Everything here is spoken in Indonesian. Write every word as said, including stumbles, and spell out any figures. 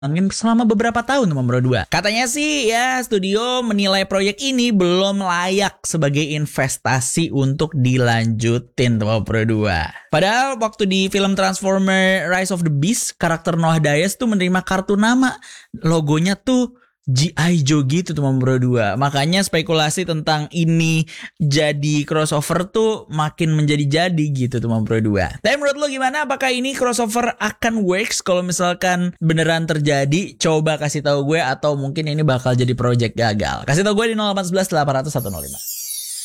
Mungkin selama beberapa tahun teman Bro dua. Katanya sih ya studio menilai proyek ini belum layak sebagai investasi untuk dilanjutin teman Bro dua. Padahal waktu di film Transformer Rise of the Beast, karakter Noah Diaz tuh menerima kartu nama. Logonya tuh G I. Joe gitu teman Bro dua. Makanya spekulasi tentang ini jadi crossover tuh makin menjadi-jadi gitu teman Bro dua. Tapi menurut lo gimana? Apakah ini crossover akan works kalau misalkan beneran terjadi? Coba kasih tahu gue, atau mungkin ini bakal jadi project gagal. Kasih tahu gue di nol delapan satu satu delapan nol nol satu nol lima.